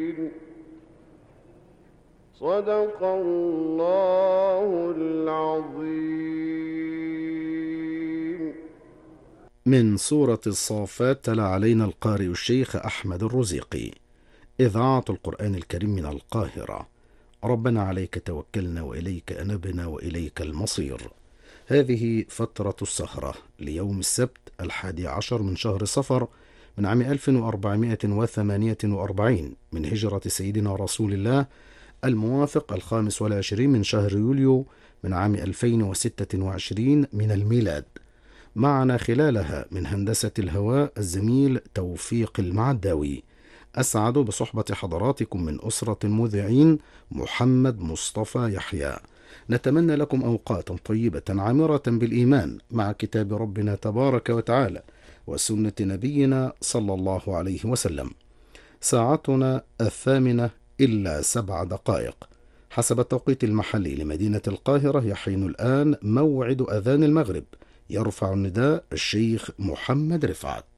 صدق الله العظيم. من سورة الصافات تلا علينا القارئ الشيخ أحمد الرزيقي. إذاعة القرآن الكريم من القاهرة. ربنا عليك توكلنا وإليك أنبنا وإليك المصير. هذه فترة السهرة ليوم السبت 11 من شهر صفر من عام 1448 من هجرة سيدنا رسول الله، الموافق 25 من شهر يوليو من عام 2026 من الميلاد. معنا خلالها من هندسة الهواء الزميل توفيق المعداوي. أسعد بصحبة حضراتكم من أسرة المذيعين محمد مصطفى يحيى. نتمنى لكم أوقاتا طيبة عامرة بالإيمان مع كتاب ربنا تبارك وتعالى وسنة نبينا صلى الله عليه وسلم. ساعتنا 8:07 حسب التوقيت المحلي لمدينة القاهرة. يحين الآن موعد أذان المغرب. يرفع النداء الشيخ محمد رفعت.